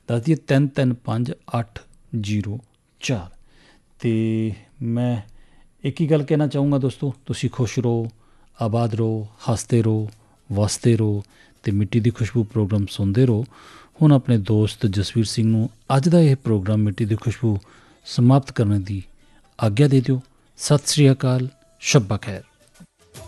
ਦੱਸ ਦਈਏ 335804। ਅਤੇ ਮੈਂ ਇੱਕ ਹੀ ਗੱਲ ਕਹਿਣਾ ਚਾਹੂੰਗਾ ਦੋਸਤੋ, ਤੁਸੀਂ ਖੁਸ਼ ਰਹੋ, ਆਬਾਦ ਰਹੋ, ਹੱਸਦੇ ਰਹੋ, ਵਸਦੇ ਰਹੋ ਅਤੇ ਮਿੱਟੀ ਦੀ ਖੁਸ਼ਬੂ ਪ੍ਰੋਗਰਾਮ ਸੁਣਦੇ ਰਹੋ। ਹੁਣ ਆਪਣੇ ਦੋਸਤ ਜਸਵੀਰ ਸਿੰਘ ਨੂੰ ਅੱਜ ਦਾ ਇਹ ਪ੍ਰੋਗਰਾਮ ਮਿੱਟੀ ਦੀ ਖੁਸ਼ਬੂ ਸਮਾਪਤ ਕਰਨ ਦੀ ਆਗਿਆ ਦੇ ਦਿਓ। ਸਤਿ ਸ਼੍ਰੀ ਅਕਾਲ, ਸ਼ੱਬਾ ਖੈਰ।